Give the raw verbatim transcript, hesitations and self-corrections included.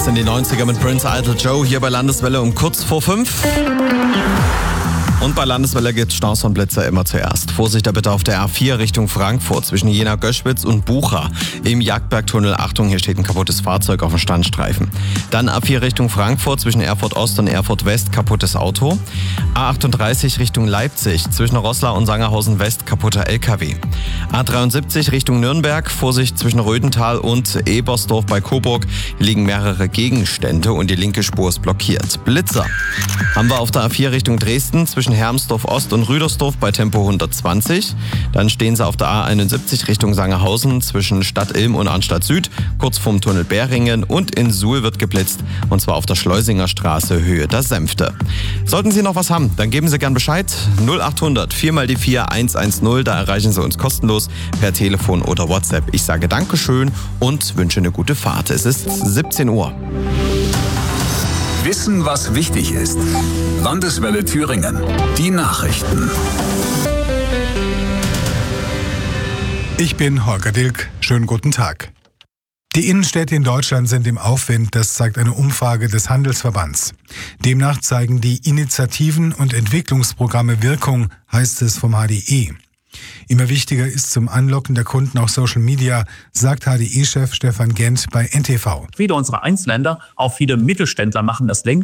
Bis in die neunziger mit Prince Idol Joe hier bei Landeswelle um kurz vor fünf. Und bei Landeswelle gibt es Staus und Blitzer immer zuerst. Vorsicht da bitte auf der A vier Richtung Frankfurt zwischen Jena-Göschwitz und Bucha. Im Jagdbergtunnel, Achtung, hier steht ein kaputtes Fahrzeug auf dem Standstreifen. Dann A vier Richtung Frankfurt zwischen Erfurt Ost und Erfurt West, kaputtes Auto. A achtunddreißig Richtung Leipzig zwischen Roßlau und Sangerhausen West, kaputter L K W. A dreiundsiebzig Richtung Nürnberg, Vorsicht zwischen Rödental und Ebersdorf bei Coburg. Hier liegen mehrere Gegenstände und die linke Spur ist blockiert. Blitzer haben wir auf der A vier Richtung Dresden zwischen Hermsdorf Ost und Rüdersdorf bei Tempo hundertzwanzig. Dann stehen sie auf der A einundsiebzig Richtung Sangerhausen zwischen Stadt Ilm und Arnstadt Süd, kurz vorm Tunnel Bäringen, und in Suhl wird geblitzt, und zwar auf der Schleusinger Straße, Höhe der Senfte. Sollten Sie noch was haben, dann geben Sie gern Bescheid. null achthundert vier mal die vier eins eins null, da erreichen Sie uns kostenlos per Telefon oder WhatsApp. Ich sage Dankeschön und wünsche eine gute Fahrt. Es ist siebzehn Uhr. Wissen, was wichtig ist. Landeswelle Thüringen. Die Nachrichten. Ich bin Holger Dilk. Schönen guten Tag. Die Innenstädte in Deutschland sind im Aufwind, das zeigt eine Umfrage des Handelsverbands. Demnach zeigen die Initiativen und Entwicklungsprogramme Wirkung, heißt es vom H D E. Immer wichtiger ist zum Anlocken der Kunden auch Social Media, sagt H D E-Chef Stefan Gent bei N T V. Viele unserer Einzelhändler, auch viele Mittelständler machen das längst.